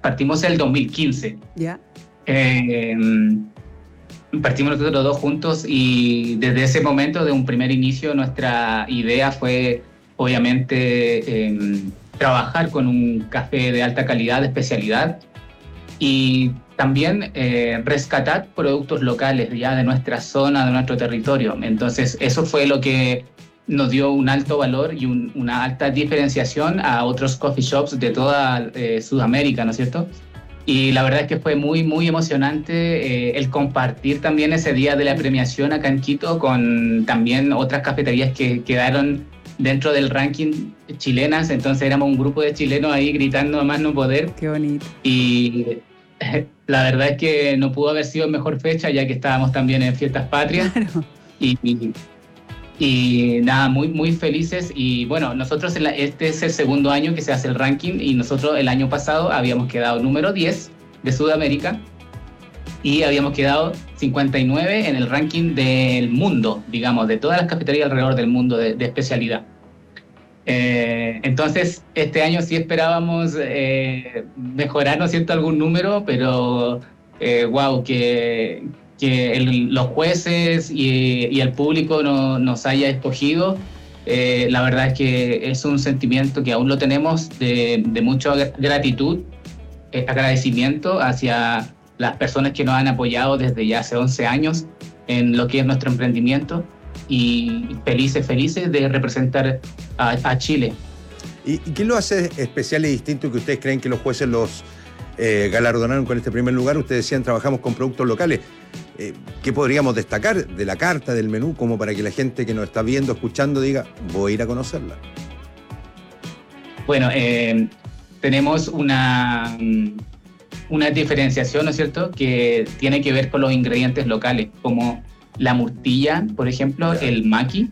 partimos el 2015. Ya. Eh, Partimos nosotros dos juntos y desde ese momento, de un primer inicio, nuestra idea fue obviamente trabajar con un café de alta calidad, de especialidad, y también rescatar productos locales ya de nuestra zona, de nuestro territorio. Entonces eso fue lo que nos dio un alto valor y una alta diferenciación a otros coffee shops de toda Sudamérica, ¿no es cierto? Y la verdad es que fue muy, muy emocionante el compartir también ese día de la premiación acá en Quito con también otras cafeterías que quedaron dentro del ranking chilenas. Entonces éramos un grupo de chilenos ahí gritando a más no poder. Qué bonito. Y la verdad es que no pudo haber sido mejor fecha, ya que estábamos también en Fiestas Patrias. Claro. Y nada, muy, muy felices. Y bueno, nosotros este es el segundo año que se hace el ranking, y nosotros el año pasado habíamos quedado número 10 de Sudamérica y habíamos quedado 59 en el ranking del mundo, digamos, de todas las cafeterías alrededor del mundo de especialidad. Entonces, este año sí esperábamos mejorar, ¿no es cierto?, algún número, pero wow, que los jueces y el público nos haya escogido, la verdad es que es un sentimiento que aún lo tenemos de mucha gratitud, agradecimiento hacia las personas que nos han apoyado desde ya hace 11 años en lo que es nuestro emprendimiento, y felices de representar a Chile. ¿Y qué lo hace especial y distinto que ustedes creen que los jueces los galardonaron con este primer lugar? Ustedes decían, trabajamos con productos locales. ¿Qué podríamos destacar de la carta, del menú, como para que la gente que nos está viendo, escuchando, diga, voy a ir a conocerla? Bueno, tenemos una diferenciación, ¿no es cierto?, que tiene que ver con los ingredientes locales, como la murtilla, por ejemplo, el maqui.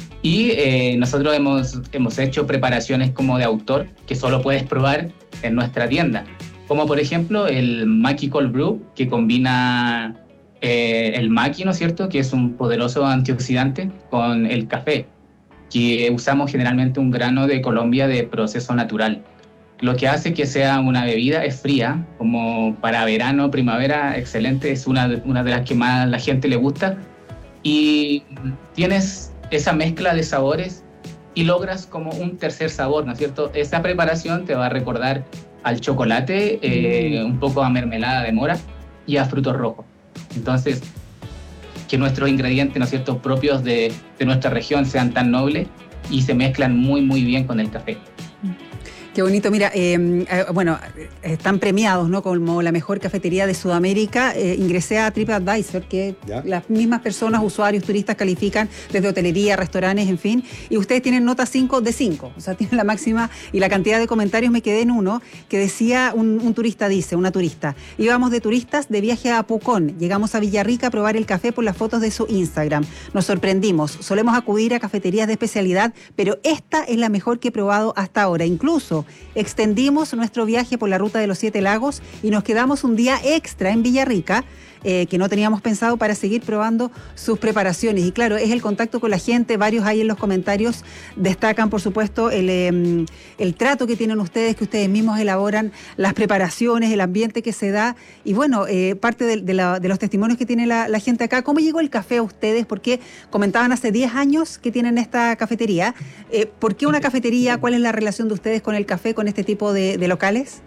Y nosotros hemos hecho preparaciones como de autor que solo puedes probar en nuestra tienda, como por ejemplo el maqui cold brew, que combina el maqui, ¿no es cierto?, que es un poderoso antioxidante, con el café, que usamos generalmente un grano de Colombia de proceso natural. Lo que hace que sea una bebida es fría, como para verano, primavera, excelente, es una de las que más a la gente le gusta, y tienes esa mezcla de sabores y logras como un tercer sabor, ¿no es cierto? Esa preparación te va a recordar al chocolate, un poco a mermelada de mora y a frutos rojos. Entonces, que nuestros ingredientes, ¿no es cierto?, propios de nuestra región sean tan nobles y se mezclan muy, muy bien con el café. Qué bonito. Mira, bueno, están premiados, ¿no?, como la mejor cafetería de Sudamérica. Ingresé a TripAdvisor, que ¿ya? Las mismas personas, usuarios, turistas, califican desde hotelería, restaurantes, en fin. Y ustedes tienen nota 5 de 5. O sea, tienen la máxima, y la cantidad de comentarios, me quedé en uno que decía, una turista, íbamos de turistas de viaje a Pucón. Llegamos a Villarrica a probar el café por las fotos de su Instagram. Nos sorprendimos. Solemos acudir a cafeterías de especialidad, pero esta es la mejor que he probado hasta ahora. Incluso extendimos nuestro viaje por la ruta de los 7 lagos y nos quedamos un día extra en Villarrica, que no teníamos pensado, para seguir probando sus preparaciones. Y claro, es el contacto con la gente. Varios ahí en los comentarios destacan, por supuesto, el trato que tienen ustedes, que ustedes mismos elaboran, las preparaciones, el ambiente que se da. Y bueno, parte de los testimonios que tiene la gente acá. ¿Cómo llegó el café a ustedes? Porque comentaban hace 10 años que tienen esta cafetería. ¿Por qué una cafetería? ¿Cuál es la relación de ustedes con el café, con este tipo de locales?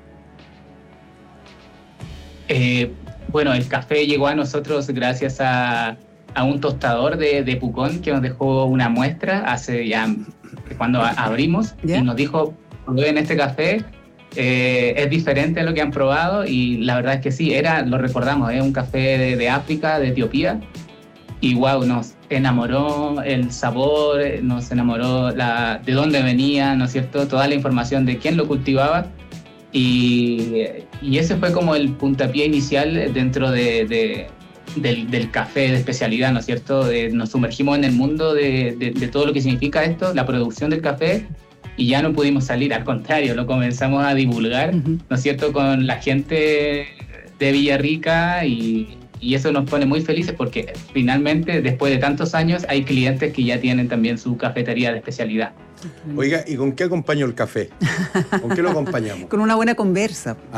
Bueno, el café llegó a nosotros gracias a un tostador de Pucón, que nos dejó una muestra hace ya, cuando abrimos, ¿ya? Y nos dijo, prueben este café, es diferente a lo que han probado, y la verdad es que sí, lo recordamos, un café de África, de Etiopía, y wow, nos enamoró el sabor, nos enamoró de dónde venía, ¿no es cierto?, toda la información de quién lo cultivaba. Y ese fue como el puntapié inicial dentro del café de especialidad, ¿no es cierto? Nos sumergimos en el mundo de todo lo que significa esto, la producción del café, y ya no pudimos salir, al contrario, lo comenzamos a divulgar, ¿no es cierto?, con la gente de Villarrica, y eso nos pone muy felices, porque finalmente, después de tantos años, hay clientes que ya tienen también su cafetería de especialidad. Oiga, ¿y con qué acompaño el café? ¿Con qué lo acompañamos? Con una buena conversa.